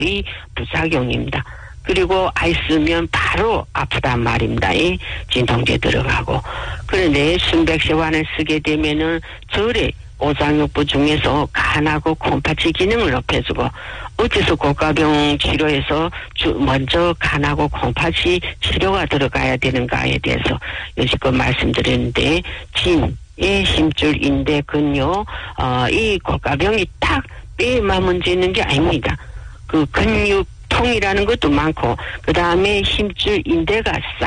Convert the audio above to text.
이 부작용입니다. 그리고 아이 쓰면 바로 아프단 말입니다. 이 진통제 들어가고. 그런데 순백세환을 쓰게 되면은 절에 오장육부 중에서 간하고 콩팥의 기능을 높여주고, 어째서 고가병 치료에서 먼저 간하고 콩팥이 치료가 들어가야 되는가에 대해서 여지껏 말씀드렸는데, 진의 힘줄, 인대, 근요, 이 고가병이 딱 뼈에만 문제 있는 게 아닙니다. 그 근육통이라는 것도 많고, 그 다음에 힘줄, 인대가